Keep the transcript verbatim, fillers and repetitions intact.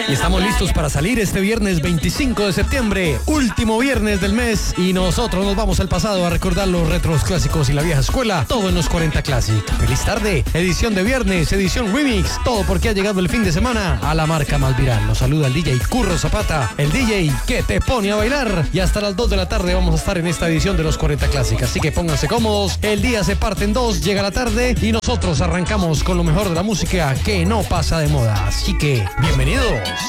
Y estamos listos para salir este viernes veinticinco de septiembre, último viernes del mes, y nosotros nos vamos al pasado a recordar los retros clásicos y la vieja escuela, todo en los cuarenta Classic. Feliz tarde, edición de viernes, edición remix, todo porque ha llegado el fin de semana a la marca más viral. Nos saluda el D J Curro Zapata, el D J que te pone a bailar, y hasta las dos de la tarde vamos a estar en esta edición de los cuarenta Classic, así que pónganse cómodos, el día se parte en dos, llega la tarde y nosotros arrancamos con lo mejor de la música que no pasa de moda, así que bienvenidos.